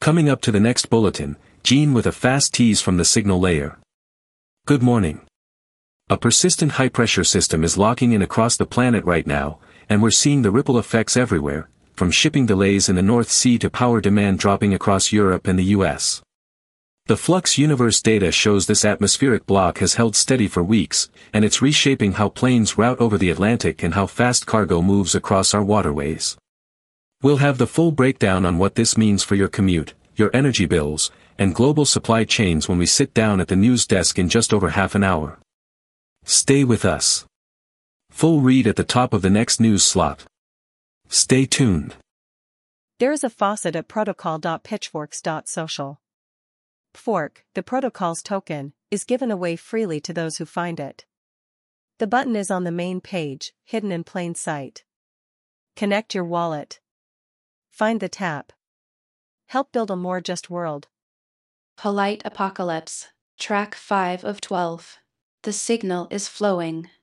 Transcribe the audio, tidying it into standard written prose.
Coming up to the next bulletin, Gene with a fast tease from the signal layer. Good morning. A persistent high-pressure system is locking in across the planet right now, and we're seeing the ripple effects everywhere, from shipping delays in the North Sea to power demand dropping across Europe and the US. The Flux Universe data shows this atmospheric block has held steady for weeks, and it's reshaping how planes route over the Atlantic and how fast cargo moves across our waterways. We'll have the full breakdown on what this means for your commute, your energy bills, and global supply chains when we sit down at the news desk in just over half an hour. Stay with us. Full read at the top of the next news slot. Stay tuned. There is a faucet at protocol.pitchforks.social. Fork, the protocol's token, is given away freely to those who find it. The button is on the main page, hidden in plain sight. Connect your wallet. Find the tap. Help build a more just world. Polite Apocalypse, Track 5 of 12. The signal is flowing.